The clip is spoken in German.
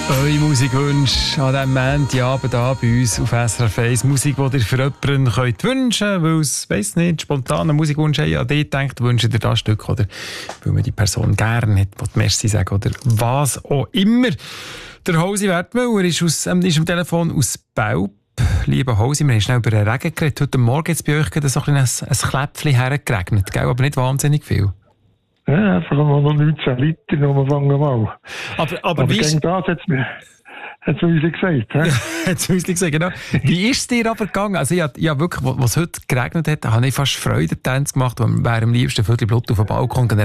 Eure Musikwünsche an diesem Montagabend hier bei uns auf SRF 1. Musik, die ihr für jemanden könnt wünschen könnt, weil es, weiss nicht, spontanen Musikwunsch haben, an dich denkt, wünscht ihr das Stück, oder weil man die Person gerne hat, will Merci sagen, oder was auch immer. Der Hosi Wertmüller ist am Telefon aus Belp. Lieber Hosi, wir haben schnell über den Regen geredet. Heute Morgen hat es bei euch so ein Kläpfchen hergeregnet, gell? Aber nicht wahnsinnig viel. Ja, einfach noch 19 Liter am Anfang mal. Aber wie ist... das hat es uns gesagt. Hat es uns gesagt, genau. Wie ist es dir aber gegangen? Also ich hab wirklich, was heute geregnet hat, habe ich fast Freudentänze gemacht, weil wir am liebsten Viertel Blut auf den Balkon